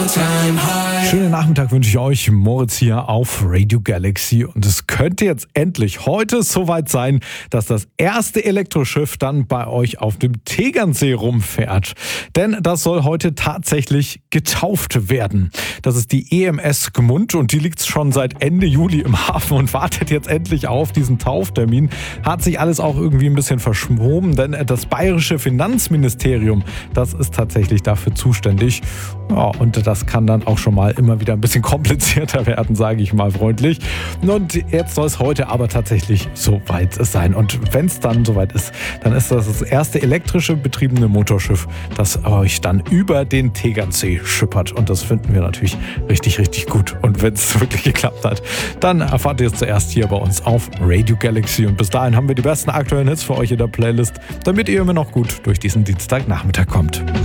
Schönen Nachmittag wünsche ich euch, Moritz hier auf Radio Galaxy. Und es könnte jetzt endlich heute soweit sein, dass das erste Elektroschiff dann bei euch auf dem Tegernsee rumfährt. Denn das soll heute tatsächlich getauft werden. Das ist die EMS Gmund und die liegt schon seit Ende Juli im Hafen und wartet jetzt endlich auf diesen Tauftermin. Hat sich alles auch irgendwie ein bisschen verschoben, denn das bayerische Finanzministerium, das ist tatsächlich dafür zuständig. Ja, und das kann dann auch schon mal immer wieder ein bisschen komplizierter werden, sage ich mal freundlich. Und jetzt soll es heute aber tatsächlich soweit sein. Und wenn es dann soweit ist, dann ist das erste elektrische betriebene Motorschiff, das euch dann über den Tegernsee schippert. Und das finden wir natürlich richtig, richtig gut. Und wenn es wirklich geklappt hat, dann erfahrt ihr es zuerst hier bei uns auf Radio Galaxy. Und bis dahin haben wir die besten aktuellen Hits für euch in der Playlist, damit ihr immer noch gut durch diesen Dienstagnachmittag kommt.